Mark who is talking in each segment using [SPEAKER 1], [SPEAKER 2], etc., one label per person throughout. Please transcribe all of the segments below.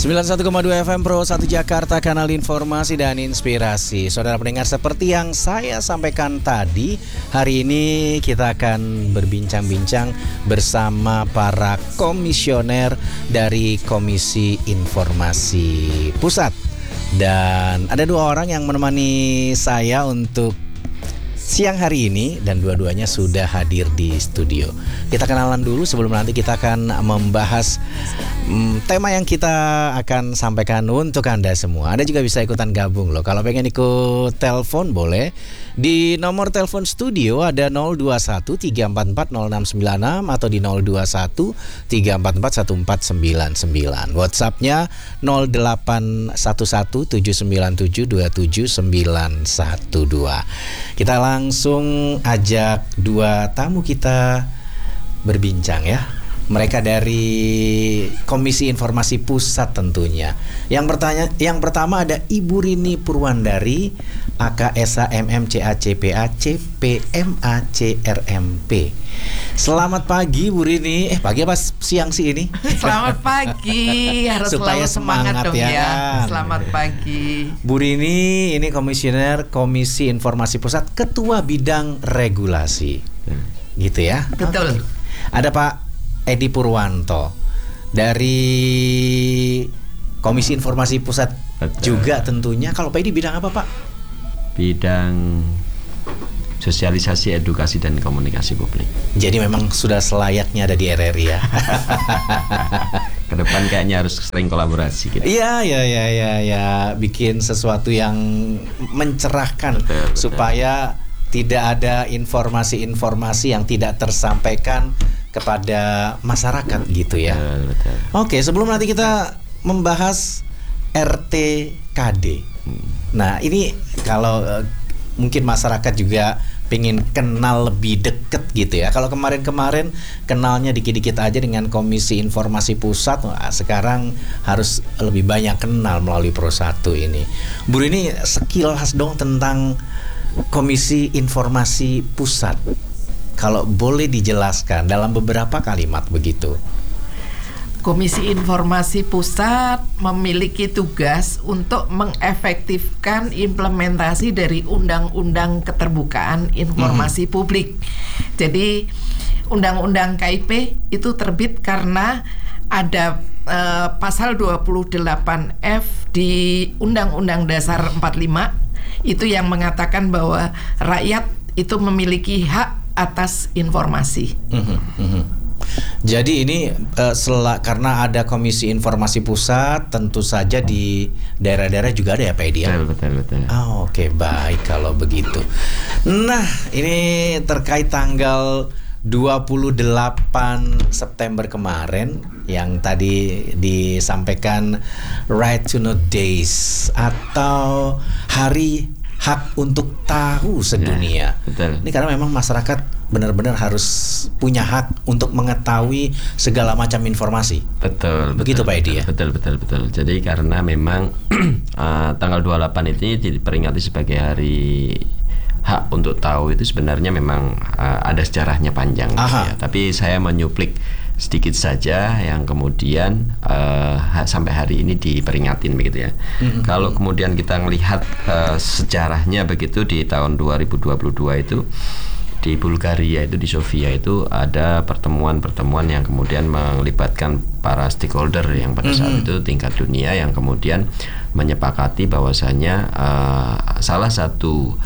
[SPEAKER 1] 91,2 FM Pro 1 Jakarta, kanal informasi dan inspirasi. Saudara pendengar, seperti yang saya sampaikan tadi, hari ini kita akan berbincang-bincang bersama para komisioner dari Komisi Informasi Pusat. Dan ada dua orang yang menemani saya untuk siang hari ini, dan dua-duanya sudah hadir di studio. Kita kenalan dulu sebelum nanti kita akan membahas tema yang kita akan sampaikan untuk Anda semua. Anda juga bisa ikutan gabung loh. Kalau pengen ikut telepon boleh. Di nomor telepon studio ada 021 344 0696 atau di 021 344 1499. WhatsApp-nya 0811 797 27912. Kita langsung ajak dua tamu kita berbincang ya. Mereka dari Komisi Informasi Pusat tentunya. Yang pertama ada Ibu Rini Purwandari, AKSA MMCACPA CPMA CRMP. Selamat pagi Bu Rini. Pagi apa siang sih ini?
[SPEAKER 2] Selamat pagi. Harus
[SPEAKER 1] supaya
[SPEAKER 2] selalu semangat dong ya.
[SPEAKER 1] Kan?
[SPEAKER 2] Selamat pagi.
[SPEAKER 1] Bu Rini ini komisioner Komisi Informasi Pusat, Ketua Bidang Regulasi. Gitu ya?
[SPEAKER 2] Betul.
[SPEAKER 1] Ada Pak Edi Purwanto dari Komisi Informasi Pusat. Betul. Juga tentunya. Kalau Pak Edi bidang apa Pak?
[SPEAKER 3] Bidang sosialisasi, edukasi, dan komunikasi publik.
[SPEAKER 1] Jadi memang sudah selayaknya ada di RRI ya.
[SPEAKER 3] Kedepan kayaknya harus sering kolaborasi gitu.
[SPEAKER 1] Iya. Bikin sesuatu yang mencerahkan, betul. Supaya tidak ada informasi-informasi yang tidak tersampaikan kepada masyarakat gitu ya.
[SPEAKER 3] Betul.
[SPEAKER 1] Oke, sebelum nanti kita membahas RTKD. Nah, ini kalau mungkin masyarakat juga pengen kenal lebih deket gitu ya. Kalau kemarin-kemarin kenalnya dikit-dikit aja dengan Komisi Informasi Pusat, sekarang harus lebih banyak kenal melalui Pro 1 ini. Bu ini sekilas dong tentang Komisi Informasi Pusat. Kalau boleh dijelaskan dalam beberapa kalimat begitu.
[SPEAKER 2] Komisi Informasi Pusat memiliki tugas untuk mengefektifkan implementasi dari Undang-Undang Keterbukaan Informasi Publik. Jadi Undang-Undang KIP itu terbit karena ada pasal 28F di Undang-Undang Dasar 45 itu yang mengatakan bahwa rakyat itu memiliki hak atas informasi.
[SPEAKER 1] Jadi ini karena ada Komisi Informasi Pusat, tentu saja di daerah-daerah juga ada ya Pak Edi ya?
[SPEAKER 3] Betul.
[SPEAKER 1] Oke, baik kalau begitu. Nah, ini terkait tanggal 28 September kemarin yang tadi disampaikan Right to Know Days atau Hari Hak untuk Tahu Sedunia.
[SPEAKER 3] Betul.
[SPEAKER 1] Ini karena memang masyarakat benar-benar harus punya hak untuk mengetahui segala macam informasi.
[SPEAKER 3] Betul.
[SPEAKER 1] Begitu Pak Edi ya?
[SPEAKER 3] Betul. Jadi karena memang tanggal 28 ini diperingati sebagai hari hak untuk tahu, itu sebenarnya memang ada sejarahnya panjang gitu ya. Tapi saya menyuplik sedikit saja yang kemudian sampai hari ini diperingatin begitu ya. Kalau kemudian kita melihat sejarahnya begitu, di tahun 2022 itu di Bulgaria itu, di Sofia itu ada pertemuan yang kemudian melibatkan para stakeholder yang pada saat itu tingkat dunia, yang kemudian menyepakati bahwasanya salah satu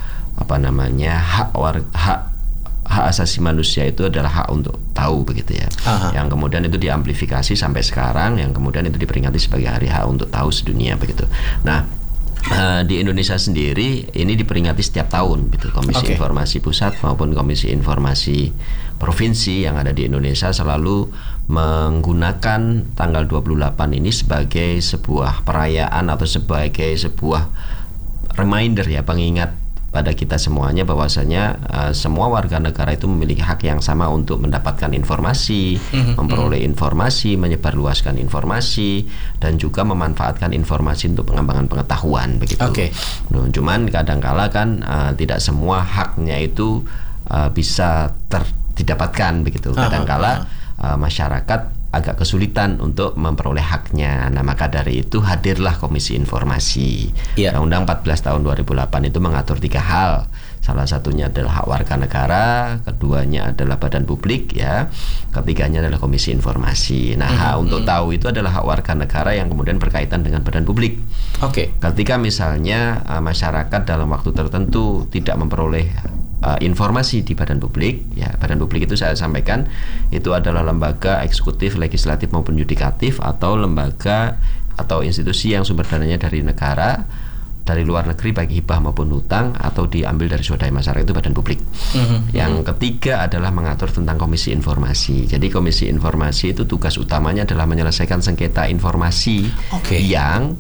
[SPEAKER 3] hak asasi manusia itu adalah hak untuk tahu begitu ya. Yang kemudian itu diamplifikasi sampai sekarang, yang kemudian itu diperingati sebagai hari hak untuk tahu sedunia begitu. Nah, di Indonesia sendiri ini diperingati setiap tahun gitu. Komisi Informasi Pusat maupun Komisi Informasi Provinsi yang ada di Indonesia selalu menggunakan tanggal 28 ini sebagai sebuah perayaan atau sebagai sebuah reminder ya, pengingat pada kita semuanya bahwasanya semua warga negara itu memiliki hak yang sama untuk mendapatkan informasi, memperoleh informasi, menyebarluaskan informasi, dan juga memanfaatkan informasi untuk pengembangan pengetahuan begitu. Cuman kadangkala kan tidak semua haknya itu bisa didapatkan begitu. Kadangkala masyarakat agak kesulitan untuk memperoleh haknya. Nah, maka dari itu hadirlah Komisi Informasi. Undang-Undang 14 tahun 2008 itu mengatur 3 hal. Salah satunya adalah hak warga negara, keduanya adalah badan publik, ya, ketiganya adalah Komisi Informasi. Nah, hak untuk tahu itu adalah hak warga negara yang kemudian berkaitan dengan badan publik. Ketika misalnya masyarakat dalam waktu tertentu tidak memperoleh informasi di badan publik, ya, badan publik itu saya sampaikan itu adalah lembaga eksekutif, legislatif maupun yudikatif, atau lembaga atau institusi yang sumber dananya dari negara, dari luar negeri baik hibah maupun hutang, atau diambil dari swadaya masyarakat, itu badan publik. Yang ketiga adalah mengatur tentang Komisi Informasi. Jadi Komisi Informasi itu tugas utamanya adalah menyelesaikan sengketa informasi yang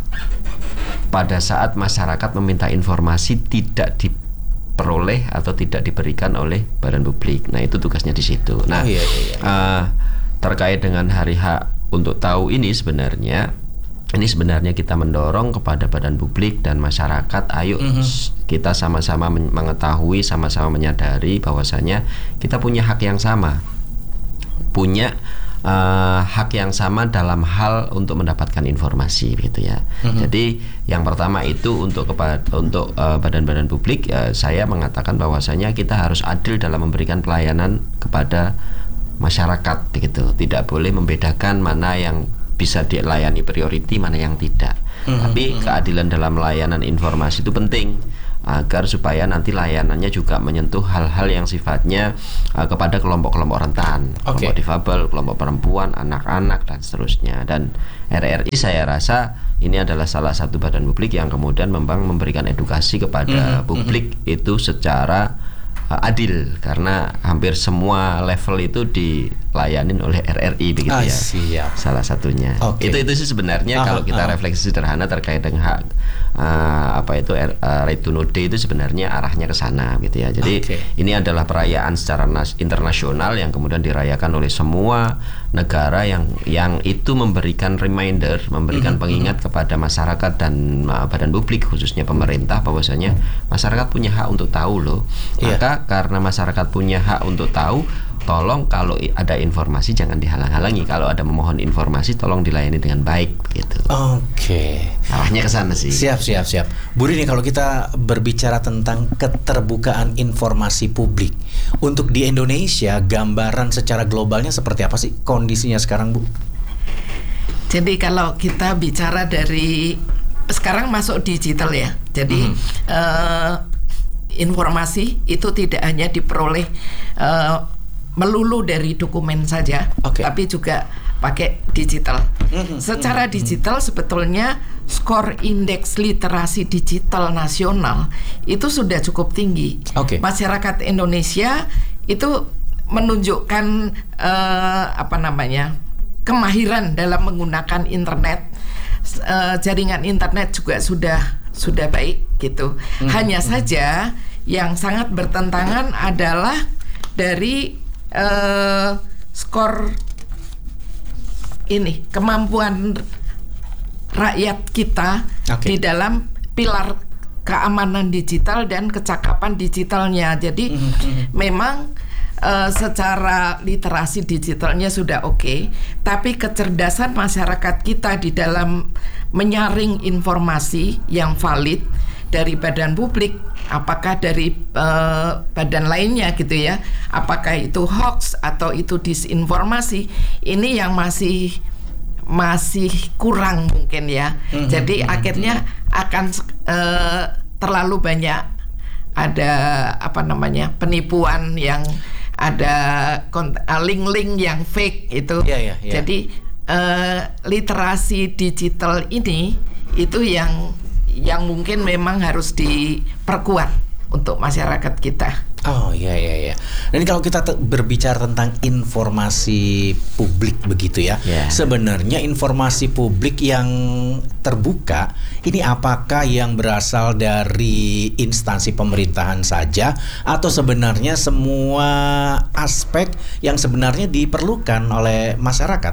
[SPEAKER 3] pada saat masyarakat meminta informasi tidak diperoleh atau tidak diberikan oleh badan publik. Nah, itu tugasnya di situ. Nah, terkait dengan hari hak untuk tahu ini sebenarnya kita mendorong kepada badan publik dan masyarakat, ayo kita sama-sama mengetahui, sama-sama menyadari bahwasanya kita punya hak yang sama, punya hak yang sama dalam hal untuk mendapatkan informasi, gitu ya. Jadi yang pertama itu untuk badan-badan publik, saya mengatakan bahwasanya kita harus adil dalam memberikan pelayanan kepada masyarakat, begitu. Tidak boleh membedakan mana yang bisa dilayani priority, mana yang tidak. Tapi keadilan dalam layanan informasi itu penting, agar supaya nanti layanannya juga menyentuh hal-hal yang sifatnya kepada kelompok-kelompok rentan, kelompok difabel, kelompok perempuan, anak-anak, dan seterusnya. Dan RRI saya rasa ini adalah salah satu badan publik yang kemudian memang memberikan edukasi kepada publik itu secara adil, karena hampir semua level itu dilayanin oleh RRI, begitu ya. Salah satunya. Itu sih sebenarnya kalau kita refleksi sederhana terkait dengan hak right to know day itu sebenarnya arahnya ke sana, gitu ya. Jadi ini adalah perayaan secara internasional yang kemudian dirayakan oleh semua negara yang itu memberikan reminder, memberikan pengingat kepada masyarakat dan badan publik, khususnya pemerintah, bahwasanya masyarakat punya hak untuk tahu loh. Maka karena masyarakat punya hak untuk tahu, tolong kalau ada informasi jangan dihalang-halangi. Kalau ada memohon informasi, tolong dilayani dengan baik, begitu. Arahnya ke sana sih.
[SPEAKER 1] Siap. Bu Rini, kalau kita berbicara tentang keterbukaan informasi publik untuk di Indonesia, gambaran secara globalnya seperti apa sih kondisinya sekarang, Bu?
[SPEAKER 2] Jadi kalau kita bicara dari sekarang masuk digital, ya. Jadi informasi itu tidak hanya diperoleh melulu dari dokumen saja, tapi juga pakai digital. Secara digital sebetulnya skor indeks literasi digital nasional itu sudah cukup tinggi. Masyarakat Indonesia itu menunjukkan kemahiran dalam menggunakan internet. Jaringan internet juga sudah baik, gitu. Hanya saja yang sangat bertentangan adalah dari skor ini, kemampuan rakyat kita di dalam pilar keamanan digital dan kecakapan digitalnya. Jadi memang secara literasi digitalnya sudah tapi kecerdasan masyarakat kita di dalam menyaring informasi yang valid dari badan publik, apakah dari badan lainnya, gitu ya, apakah itu hoax atau itu disinformasi, ini yang masih kurang mungkin, ya. Jadi akhirnya akan terlalu banyak ada penipuan yang ada link-link yang fake itu. Jadi literasi digital ini itu yang mungkin memang harus diperkuat untuk masyarakat kita.
[SPEAKER 1] Dan kalau kita berbicara tentang informasi publik, begitu ya, sebenarnya informasi publik yang terbuka ini apakah yang berasal dari instansi pemerintahan saja, atau sebenarnya semua aspek yang sebenarnya diperlukan oleh masyarakat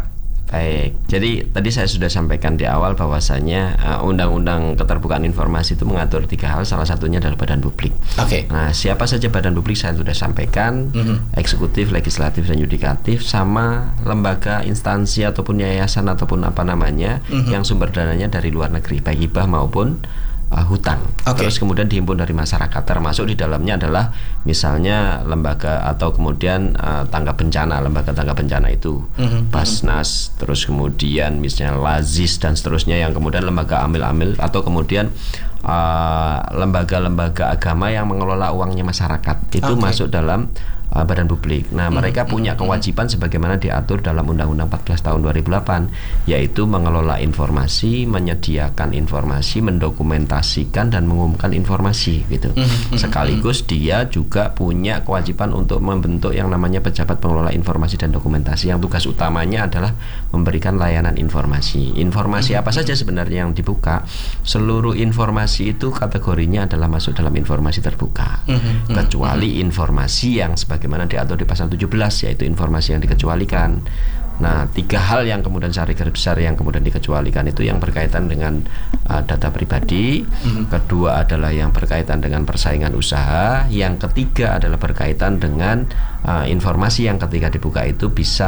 [SPEAKER 3] Baik, jadi tadi saya sudah sampaikan di awal bahwasanya Undang-Undang Keterbukaan Informasi itu mengatur 3 hal, salah satunya adalah badan publik.
[SPEAKER 1] Oke.
[SPEAKER 3] Nah, siapa saja badan publik saya sudah sampaikan, eksekutif, legislatif, dan yudikatif, sama lembaga, instansi ataupun yayasan ataupun apa namanya yang sumber dananya dari luar negeri, baik hibah maupun hutang. Terus kemudian dihimpun dari masyarakat, termasuk di dalamnya adalah misalnya lembaga atau kemudian tangga bencana, lembaga tangga bencana itu Basnas, terus kemudian misalnya Lazis dan seterusnya, yang kemudian lembaga amil-amil atau kemudian lembaga-lembaga agama yang mengelola uangnya masyarakat itu masuk dalam badan publik. Nah, mereka punya kewajiban sebagaimana diatur dalam Undang-Undang 14 tahun 2008, yaitu mengelola informasi, menyediakan informasi, mendokumentasikan dan mengumumkan informasi gitu. Sekaligus dia juga punya kewajiban untuk membentuk yang namanya pejabat pengelola informasi dan dokumentasi, yang tugas utamanya adalah memberikan layanan informasi. Informasi apa saja sebenarnya yang dibuka? Seluruh informasi itu kategorinya adalah masuk dalam informasi terbuka. Kecuali informasi yang sebagaimana diatur di pasal 17, yaitu informasi yang dikecualikan. Nah, 3 hal yang kemudian secara garis besar yang kemudian dikecualikan itu yang berkaitan dengan data pribadi, kedua adalah yang berkaitan dengan persaingan usaha, yang ketiga adalah berkaitan dengan informasi yang ketika dibuka itu bisa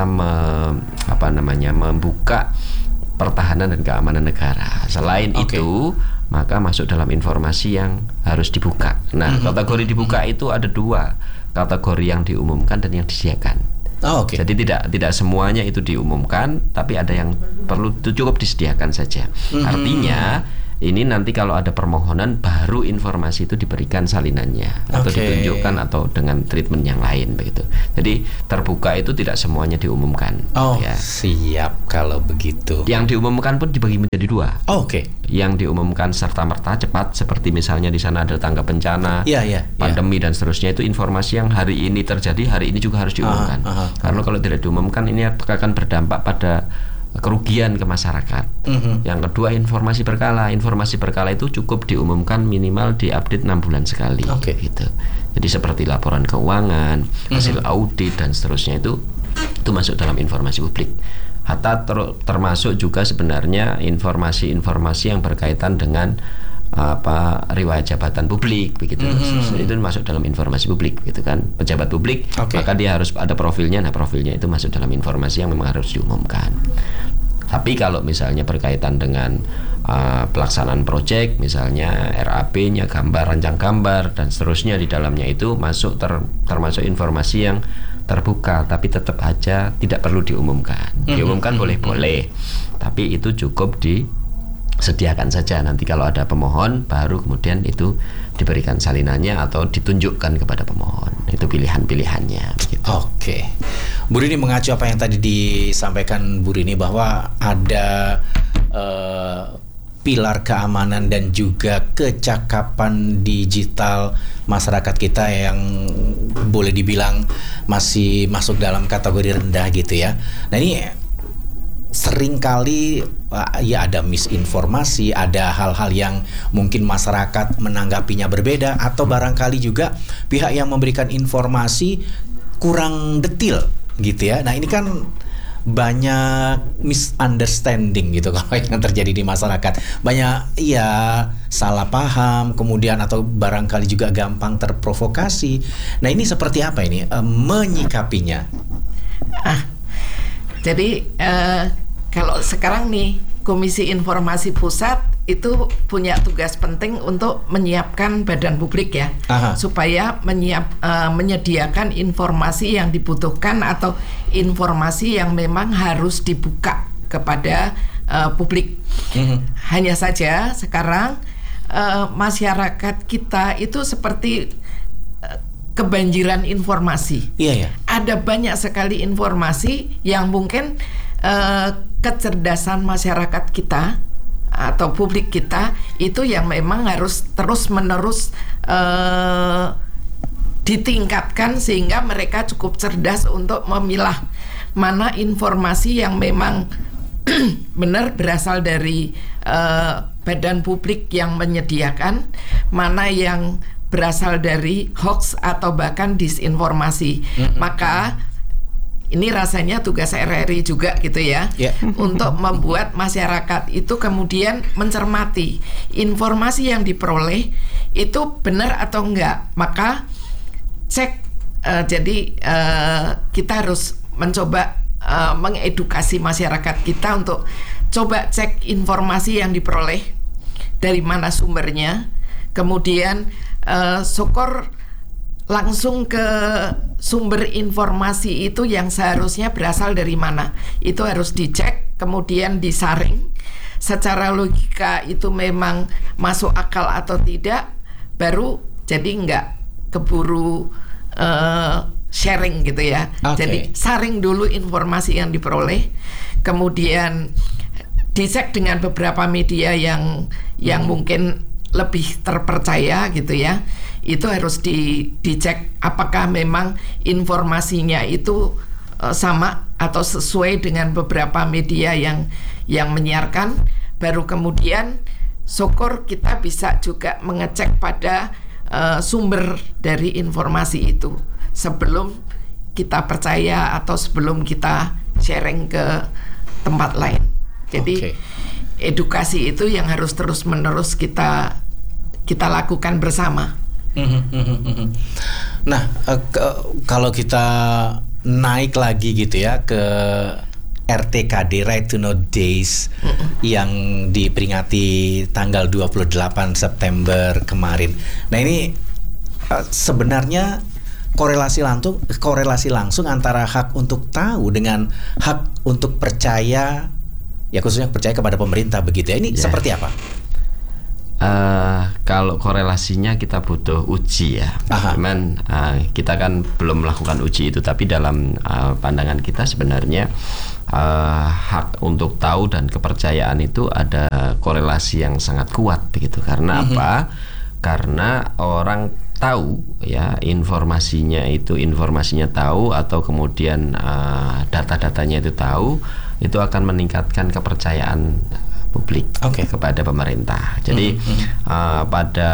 [SPEAKER 3] membuka pertahanan dan keamanan negara. Selain itu, maka masuk dalam informasi yang harus dibuka. Nah, kategori dibuka itu ada 2. Kategori yang diumumkan dan yang disediakan. Jadi tidak semuanya itu diumumkan, tapi ada yang perlu cukup disediakan saja. Artinya ini nanti kalau ada permohonan baru informasi itu diberikan salinannya atau ditunjukkan atau dengan treatment yang lain begitu. Jadi terbuka itu tidak semuanya diumumkan.
[SPEAKER 1] Siap kalau begitu.
[SPEAKER 3] Yang diumumkan pun dibagi menjadi 2. Yang diumumkan serta-merta cepat, seperti misalnya di sana ada tangga bencana, pandemi dan seterusnya, itu informasi yang hari ini terjadi, hari ini juga harus diumumkan. Karena kalau tidak diumumkan ini akan berdampak pada kerugian ke masyarakat. Yang kedua, informasi berkala. Informasi berkala itu cukup diumumkan minimal diupdate 6 bulan sekali. Gitu. Jadi seperti laporan keuangan, hasil audit dan seterusnya itu masuk dalam informasi publik. Hatta termasuk juga sebenarnya informasi-informasi yang berkaitan dengan riwayat jabatan publik begitu. Itu masuk dalam informasi publik gitu kan. Pejabat publik maka dia harus ada profilnya. Nah, profilnya itu masuk dalam informasi yang memang harus diumumkan. Tapi kalau misalnya berkaitan dengan pelaksanaan proyek, misalnya RAP-nya, gambar, rancang gambar dan seterusnya, di dalamnya itu masuk termasuk informasi yang terbuka, tapi tetap aja tidak perlu diumumkan. Diumumkan boleh-boleh, tapi itu cukup disediakan saja. Nanti kalau ada pemohon baru kemudian itu diberikan salinannya atau ditunjukkan kepada pemohon. Itu pilihan-pilihannya begitu.
[SPEAKER 1] Bu Rini, mengacu apa yang tadi disampaikan Bu Rini bahwa ada pilar keamanan dan juga kecakapan digital masyarakat kita yang boleh dibilang masih masuk dalam kategori rendah gitu ya. Nah, ini seringkali ya ada misinformasi, ada hal-hal yang mungkin masyarakat menanggapinya berbeda, atau barangkali juga pihak yang memberikan informasi kurang detail gitu ya. Nah, ini kan banyak misunderstanding gitu kalau yang terjadi di masyarakat. Banyak salah paham, kemudian atau barangkali juga gampang terprovokasi. Nah, ini seperti apa ini menyikapinya?
[SPEAKER 2] Jadi kalau sekarang nih Komisi Informasi Pusat itu punya tugas penting untuk menyiapkan badan publik ya, supaya menyediakan informasi yang dibutuhkan atau informasi yang memang harus dibuka kepada publik. Hanya saja sekarang masyarakat kita itu seperti kebanjiran informasi. Ada banyak sekali informasi yang mungkin kecerdasan masyarakat kita atau publik kita itu yang memang harus terus-menerus ditingkatkan sehingga mereka cukup cerdas untuk memilah mana informasi yang memang benar berasal dari badan publik yang menyediakan, mana yang berasal dari hoax atau bahkan disinformasi. Maka ini rasanya tugas RRI juga gitu ya, untuk membuat masyarakat itu kemudian mencermati informasi yang diperoleh itu benar atau enggak. Maka cek, jadi kita harus mencoba mengedukasi masyarakat kita untuk coba cek informasi yang diperoleh dari mana sumbernya, kemudian syukur langsung ke sumber informasi itu yang seharusnya berasal dari mana. Itu harus dicek, kemudian disaring secara logika itu memang masuk akal atau tidak, baru jadi nggak keburu sharing gitu ya. Jadi saring dulu informasi yang diperoleh, kemudian dicek dengan beberapa media yang mungkin lebih terpercaya gitu ya. Itu harus dicek apakah memang informasinya itu sama atau sesuai dengan beberapa media yang menyiarkan. Baru kemudian syukur kita bisa juga mengecek pada sumber dari informasi itu sebelum kita percaya atau sebelum kita sharing ke tempat lain. Jadi edukasi itu yang harus terus-menerus kita lakukan bersama.
[SPEAKER 1] Nah, kalau kita naik lagi gitu ya ke RTKD, Right to Know Days, yang diperingati tanggal 28 September kemarin. Nah ini sebenarnya korelasi langsung antara hak untuk tahu dengan hak untuk percaya, ya khususnya percaya kepada pemerintah begitu ya. Ini seperti apa?
[SPEAKER 3] Kalau korelasinya kita butuh uji ya. Cuman kita kan belum melakukan uji itu, tapi dalam pandangan kita sebenarnya hak untuk tahu dan kepercayaan itu ada korelasi yang sangat kuat begitu. Karena apa? Karena orang tahu ya, informasinya tahu, atau kemudian data-datanya itu tahu, itu akan meningkatkan kepercayaan publik kepada pemerintah. Jadi pada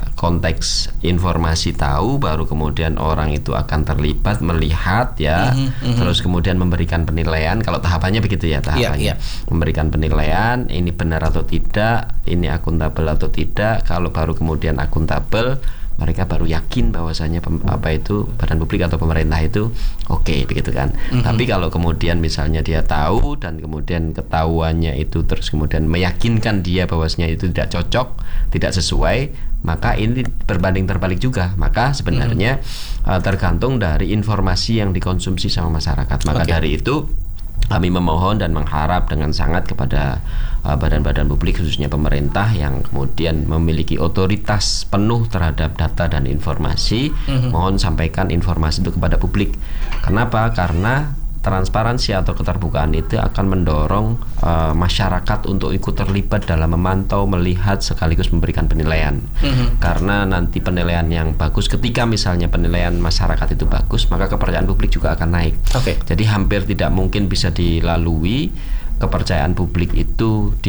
[SPEAKER 3] konteks informasi tahu, baru kemudian orang itu akan terlibat melihat ya, terus kemudian memberikan penilaian. Kalau tahapannya begitu ya, memberikan penilaian, ini benar atau tidak, ini akuntabel atau tidak. Kalau baru kemudian akuntabel, mereka baru yakin bahwasanya badan publik atau pemerintah itu begitu kan. Tapi kalau kemudian misalnya dia tahu dan kemudian ketahuannya itu terus kemudian meyakinkan dia bahwasanya itu tidak cocok, tidak sesuai, maka ini berbanding terbalik juga. Maka sebenarnya tergantung dari informasi yang dikonsumsi sama masyarakat. Maka dari itu kami memohon dan mengharap dengan sangat kepada badan-badan publik khususnya pemerintah yang kemudian memiliki otoritas penuh terhadap data dan informasi, mohon sampaikan informasi itu kepada publik. Kenapa? Karena transparansi atau keterbukaan itu akan mendorong masyarakat untuk ikut terlibat dalam memantau, melihat, sekaligus memberikan penilaian. Karena nanti penilaian yang bagus, ketika misalnya penilaian masyarakat itu bagus, maka kepercayaan publik juga akan naik. Jadi hampir tidak mungkin bisa dilalui kepercayaan publik itu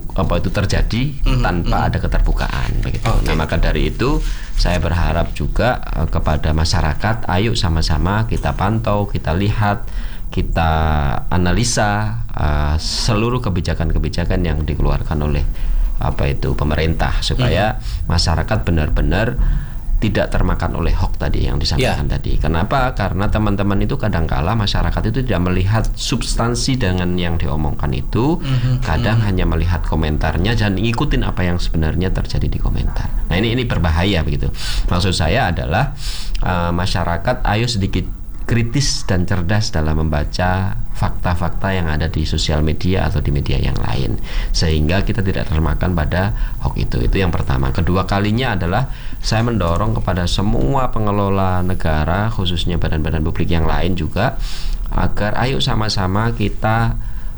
[SPEAKER 3] terjadi tanpa ada keterbukaan begitu. Nah, maka dari itu saya berharap juga kepada masyarakat, ayo sama-sama kita pantau, kita lihat, kita analisa seluruh kebijakan-kebijakan yang dikeluarkan oleh pemerintah, supaya masyarakat benar-benar tidak termakan oleh hoax tadi yang disampaikan tadi. Kenapa? Karena teman-teman itu kadangkala masyarakat itu tidak melihat substansi dengan yang diomongkan itu, kadang hanya melihat komentarnya dan ngikutin apa yang sebenarnya terjadi di komentar. Nah ini berbahaya begitu. Maksud saya adalah masyarakat ayo sedikit kritis dan cerdas dalam membaca fakta-fakta yang ada di sosial media atau di media yang lain, sehingga kita tidak termakan pada hoax itu. Itu yang pertama. Kedua kalinya adalah saya mendorong kepada semua pengelola negara, khususnya badan-badan publik yang lain juga, agar ayo sama-sama kita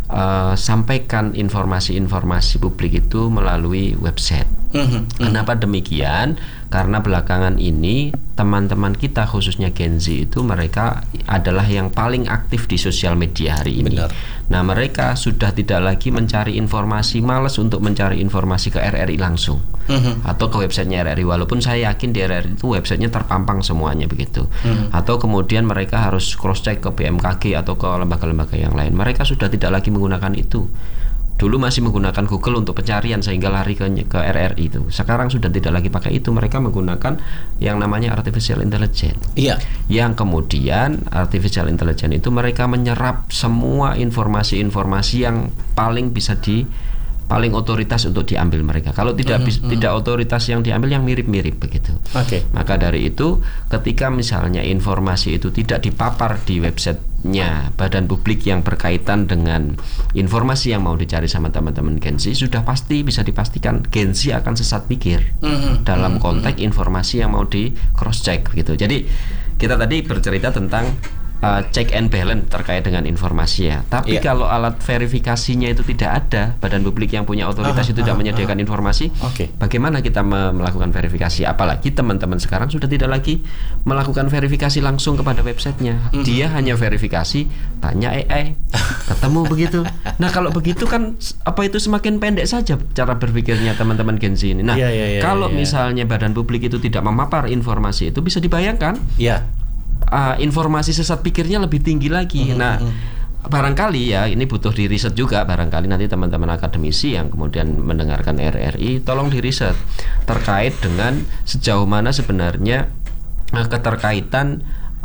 [SPEAKER 3] sampaikan informasi-informasi publik itu melalui website. Kenapa demikian? Karena belakangan ini teman-teman kita khususnya Gen Z itu mereka adalah yang paling aktif di sosial media hari ini. Nah, mereka sudah tidak lagi mencari informasi, malas untuk mencari informasi ke RRI langsung atau ke websitenya RRI, walaupun saya yakin di RRI itu websitenya terpampang semuanya begitu. Atau kemudian mereka harus cross check ke BMKG atau ke lembaga-lembaga yang lain. Mereka sudah tidak lagi menggunakan itu. Dulu masih menggunakan Google untuk pencarian sehingga lari ke RRI itu. Sekarang sudah tidak lagi pakai itu. Mereka menggunakan yang namanya artificial intelligence.
[SPEAKER 1] Iya.
[SPEAKER 3] Yang kemudian artificial intelligence itu mereka menyerap semua informasi-informasi yang paling otoritas untuk diambil mereka. Kalau tidak otoritas yang diambil, yang mirip-mirip begitu. Maka dari itu, ketika misalnya informasi itu tidak dipapar di websitenya badan publik yang berkaitan dengan informasi yang mau dicari sama teman-teman Gen Z, sudah pasti bisa dipastikan Gen Z akan sesat pikir dalam konteks informasi yang mau di cross check begitu. Jadi kita tadi bercerita tentang check and balance terkait dengan informasi ya. Tapi kalau alat verifikasinya itu tidak ada, badan publik yang punya otoritas itu tidak menyediakan informasi, bagaimana kita melakukan verifikasi? Apalagi teman-teman sekarang sudah tidak lagi melakukan verifikasi langsung kepada websitenya. Dia hanya verifikasi, tanya AI, ketemu begitu. Nah, kalau begitu kan apa itu semakin pendek saja cara berpikirnya teman-teman Gen Z ini. Nah, kalau misalnya badan publik itu tidak memapar informasi itu, bisa dibayangkan informasi sesat pikirnya lebih tinggi lagi. Nah, barangkali ya ini butuh di riset juga. Barangkali nanti teman-teman akademisi yang kemudian mendengarkan RRI, tolong di riset terkait dengan sejauh mana sebenarnya keterkaitan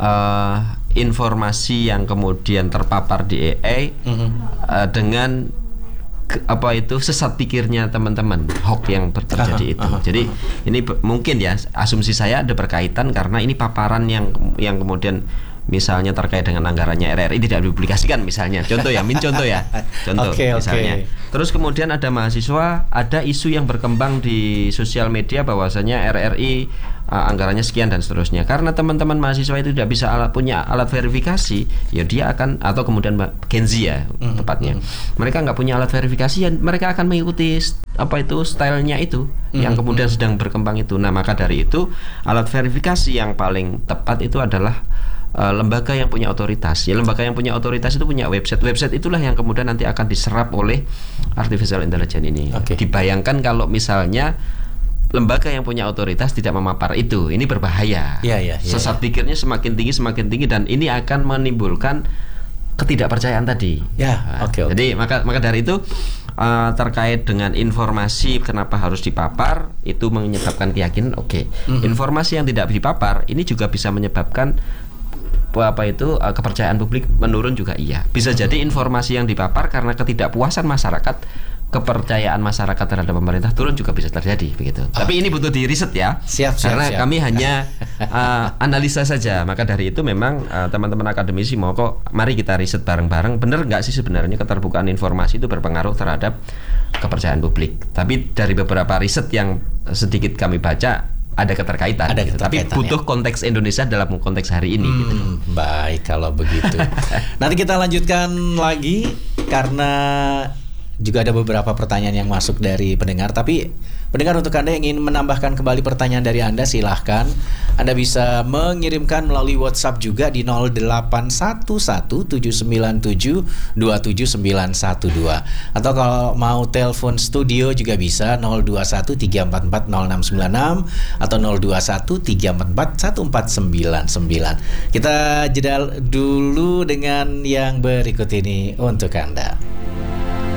[SPEAKER 3] informasi yang kemudian terpapar di AI dengan sesat pikirnya teman-teman, hoax yang terjadi itu. Jadi ini mungkin ya asumsi saya ada berkaitan karena ini paparan yang kemudian misalnya terkait dengan anggarannya RRI tidak dipublikasikan misalnya. Contoh misalnya. Terus kemudian ada mahasiswa, ada isu yang berkembang di sosial media bahwasanya RRI anggarannya sekian dan seterusnya. Karena teman-teman mahasiswa itu tidak bisa punya alat verifikasi, ya dia akan, atau kemudian Gen Z ya tepatnya, mereka nggak punya alat verifikasi, ya mereka akan mengikuti stylenya itu yang kemudian sedang berkembang itu. Nah, maka dari itu alat verifikasi yang paling tepat itu adalah lembaga yang punya otoritas. Ya, lembaga yang punya otoritas itu punya website. Website itulah yang kemudian nanti akan diserap oleh artificial intelligence ini. Dibayangkan kalau misalnya lembaga yang punya otoritas tidak memapar itu, ini berbahaya. Sesat pikirnya semakin tinggi dan ini akan menimbulkan ketidakpercayaan tadi. Jadi maka dari itu terkait dengan informasi kenapa harus dipapar itu menyebabkan keyakinan. Informasi yang tidak dipapar ini juga bisa menyebabkan kepercayaan publik menurun juga iya. Bisa jadi informasi yang dipapar karena ketidakpuasan masyarakat, kepercayaan masyarakat terhadap pemerintah turun juga bisa terjadi begitu. Tapi ini butuh di riset ya. Karena kami hanya analisa saja. Maka dari itu memang teman-teman akademisi mari kita riset bareng-bareng. Benar nggak sih sebenarnya keterbukaan informasi itu berpengaruh terhadap kepercayaan publik? Tapi dari beberapa riset yang sedikit kami baca ada keterkaitan. Tapi butuh konteks Indonesia dalam konteks hari ini.
[SPEAKER 1] Baik kalau begitu. Nanti kita lanjutkan lagi karena juga ada beberapa pertanyaan yang masuk dari pendengar. Tapi pendengar, untuk Anda yang ingin menambahkan kembali pertanyaan dari Anda, silahkan. Anda bisa mengirimkan melalui WhatsApp juga di 081179727912. Atau kalau mau telepon studio juga bisa 0213440696 atau 0213441499. Kita jeda dulu dengan yang berikut ini untuk Anda.